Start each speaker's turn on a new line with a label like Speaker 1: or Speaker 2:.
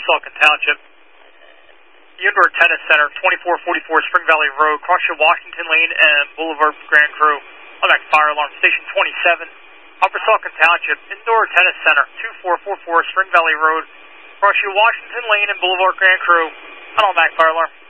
Speaker 1: Saucon Township. Indoor Tennis Center, 2444 Spring Valley Road, Crossview Washington Lane and Boulevard Grand Crew. Automatic fire alarm, station 27. Upper Saucon Township, Indoor Tennis Center, 2444 Spring Valley Road, Crossview Washington Lane and Boulevard Grand Crew. Automatic fire alarm.